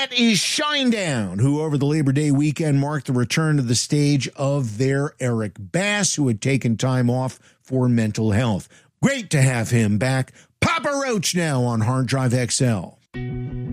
That is Shinedown, who over the Labor Day weekend marked the return to the stage of their Eric Bass, who had taken time off for mental health. Great to have him back. Papa Roach now on Hard Drive XL.